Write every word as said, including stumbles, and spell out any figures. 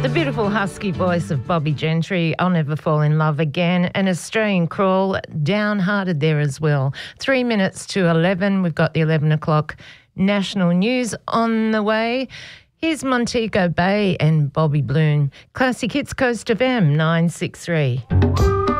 beautiful husky voice of Bobby Gentry, I'll Never Fall in Love Again, and Australian Crawl, downhearted there as well. Three minutes to eleven, we've got the eleven o'clock national news on the way. Here's Montego Bay and Bobby Bloom. Classic Hits Coast of M, nine six three.